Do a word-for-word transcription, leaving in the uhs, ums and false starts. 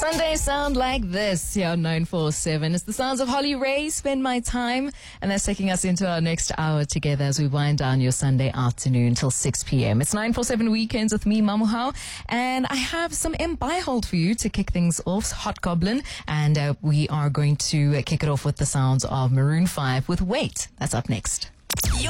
Sundays sound like this here on nine four seven. It's the sounds of Holly Ray, Spend My Time, and that's taking us into our next hour together as we wind down your Sunday afternoon till six p.m. It's nine four seven Weekends with me, Mamuhao, and I have some M. Byhold for you to kick things off, Hot Goblin, and uh, we are going to uh, kick it off with the sounds of Maroon five with Wait. That's up next.